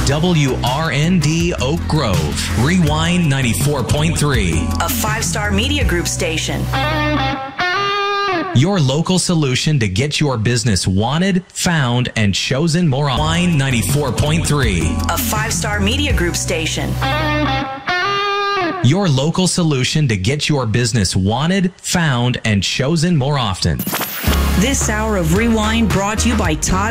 WRND Oak Grove, Rewind 94.3. A 5-star media group station. Your local solution to get your business wanted, found, and chosen more on Rewind 94.3. A 5-star media group station. Your local solution to get your business wanted, found, and chosen more often. This hour of Rewind brought to you by Todd